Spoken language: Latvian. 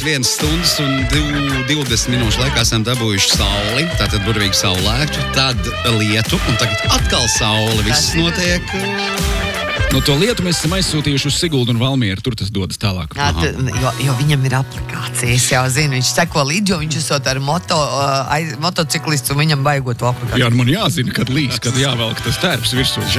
1 stundas un 20 minūšu laikā esam dabūjuši sauli, tātad burvīgi saulētu, tad lietu, un tagad atkal saule. Viss notiek... No to lietu mēs esam aizsūtījuši uz Siguldu un Valmieru, tur tas dodas tālāk. Jo viņam ir aplikācijas, jau zinu, viņš seko līdzi, jo viņš esot ar motociklistu un viņam baigot to aplikāciju. Jā, man jāzina, kad līs, kad jāvelk tas tērps virsū.